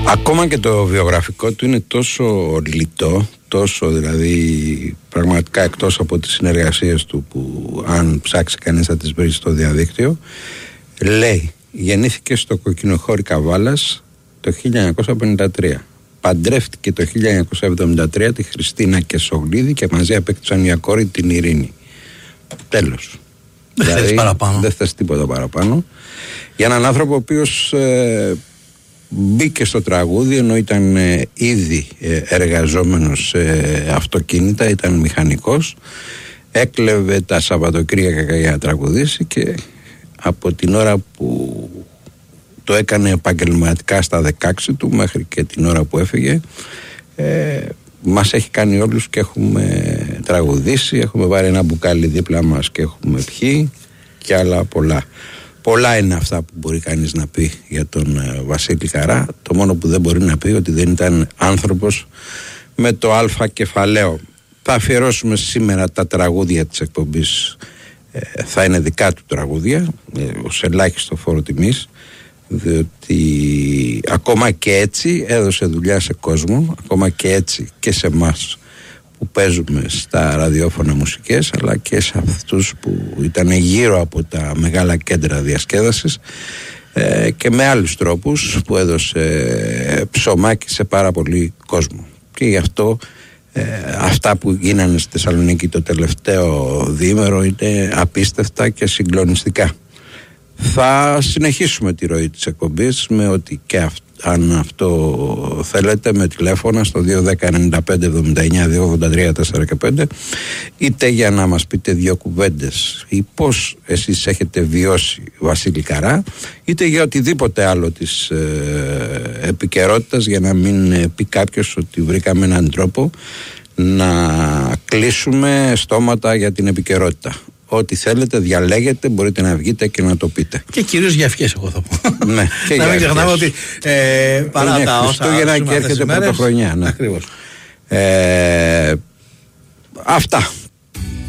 Ακόμα και το βιογραφικό του είναι τόσο λιτό, τόσο δηλαδή πραγματικά εκτός από τις συνεργασίες του που αν ψάξει κανείς θα τις βρει στο διαδίκτυο. Λέει, γεννήθηκε στο Κοκκινοχώρι Καβάλας το 1953. Παντρεύτηκε το 1973 τη Χριστίνα Κεσογλίδη και μαζί απέκτησαν μια κόρη, την Ειρήνη. Τέλος. Δηλαδή, δεν θες τίποτα παραπάνω. Για έναν άνθρωπο ο οποίος μπήκε στο τραγούδι ενώ ήταν ήδη εργαζόμενος σε αυτοκίνητα, ήταν μηχανικός, έκλεβε τα Σαββατοκύριακα για να τραγουδήσει και από την ώρα που το έκανε επαγγελματικά στα 16 του μέχρι και την ώρα που έφυγε, μας έχει κάνει όλους και έχουμε τραγουδήσει, έχουμε βάλει ένα μπουκάλι δίπλα μας και έχουμε πιει και άλλα πολλά. Πολλά είναι αυτά που μπορεί κανείς να πει για τον Βασίλη Καρά. Το μόνο που δεν μπορεί να πει ότι δεν ήταν άνθρωπος με το αλφα κεφαλαίο. Θα αφιερώσουμε σήμερα τα τραγούδια της εκπομπής, θα είναι δικά του τραγούδια, ως ελάχιστο φόρο τιμής, διότι ακόμα και έτσι έδωσε δουλειά σε κόσμο, ακόμα και έτσι και σε εμάς που παίζουμε στα ραδιόφωνα μουσικές, αλλά και σε αυτούς που ήταν γύρω από τα μεγάλα κέντρα διασκέδασης, και με άλλους τρόπους που έδωσε ψωμάκι σε πάρα πολύ κόσμο. Και γι' αυτό αυτά που γίνανε στη Θεσσαλονίκη το τελευταίο διήμερο είναι απίστευτα και συγκλονιστικά. Θα συνεχίσουμε τη ροή της εκπομπής με ότι και αν αυτό θέλετε, με τηλέφωνα στο 210-95-79-283-4 και 5, είτε για να μας πείτε δύο κουβέντες ή πώς εσείς έχετε βιώσει Βασίλη Καρά, είτε για οτιδήποτε άλλο της επικαιρότητας, για να μην πει κάποιος ότι βρήκαμε έναν τρόπο να κλείσουμε στόματα για την επικαιρότητα. Ό,τι θέλετε, διαλέγετε, μπορείτε να βγείτε και να το πείτε. Και κυρίως για ευχές, εγώ θα πω. Ναι, και να μην ξεχνάμε ότι παρά τα όσα Χριστούγεννα και έρχεται πρωτοχρονιά. Ναι. Ακριβώς. Αυτά.